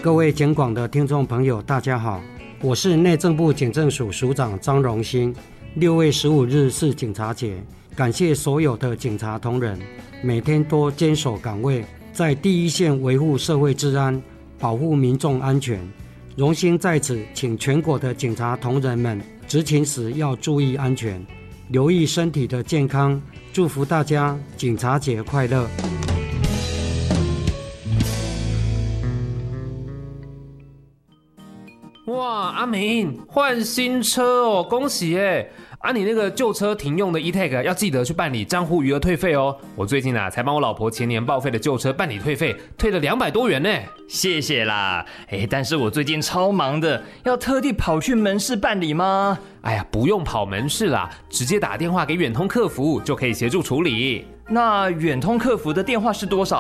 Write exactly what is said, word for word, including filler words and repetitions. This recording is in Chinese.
各位警广的听众朋友大家好，我是内政部警政署署长张荣兴。六月十五日是警察节，感谢所有的警察同仁每天都坚守岗位，在第一线维护社会治安，保护民众安全。荣兴在此请全国的警察同仁们执勤时要注意安全，留意身体的健康，祝福大家警察节快乐。 哇，阿明换新车哦，恭喜耶！啊，你那个旧车停用的 E-Tag 要记得去办理账户余额退费哦。我最近啊才帮我老婆前年报废的旧车办理退费，退了两百多元呢。 谢谢啦，哎，但是我最近超忙的，要特地跑去门市办理吗？ 哎呀，不用跑门市啦，直接打电话给远通客服就可以协助处理。 那远通客服的电话是多少？